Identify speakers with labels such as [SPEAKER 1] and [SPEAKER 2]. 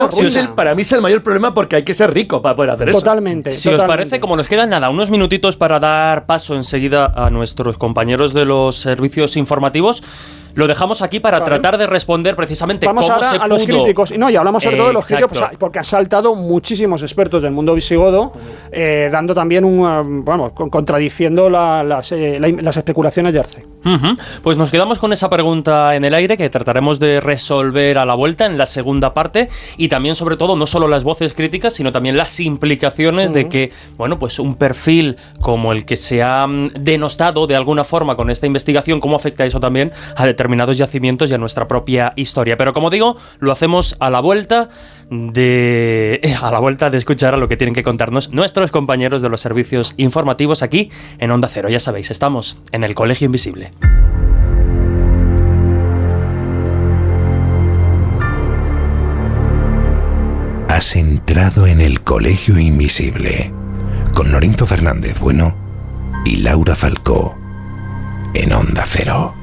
[SPEAKER 1] Para mí es el mayor problema porque hay que ser rico para poder hacer eso.
[SPEAKER 2] Totalmente.
[SPEAKER 3] Si os parece, como nos quedan unos minutitos para dar paso enseguida a nuestros compañeros de los servicios informativos, lo dejamos aquí para tratar de responder precisamente
[SPEAKER 2] Vamos
[SPEAKER 3] cómo
[SPEAKER 2] ahora
[SPEAKER 3] se
[SPEAKER 2] a los
[SPEAKER 3] pudo.
[SPEAKER 2] críticos. No, y hablamos sobre todo de los críticos, porque han saltado muchísimos expertos del mundo visigodo, dando también contradiciendo las especulaciones de Arce.
[SPEAKER 3] Pues nos quedamos con esa pregunta en el aire que trataremos de resolver a la vuelta en la segunda parte, y también, sobre todo, no solo las voces críticas, sino también las implicaciones de que, pues un perfil como el que se ha denostado de alguna forma con esta investigación, cómo afecta eso también a determinados yacimientos y a nuestra propia historia. Pero como digo, lo hacemos a la vuelta de escuchar a lo que tienen que contarnos nuestros compañeros de los servicios informativos aquí en Onda Cero. Ya sabéis, estamos en el Colegio Invisible.
[SPEAKER 4] Has entrado en el Colegio Invisible con Lorenzo Fernández Bueno y Laura Falcó en Onda Cero.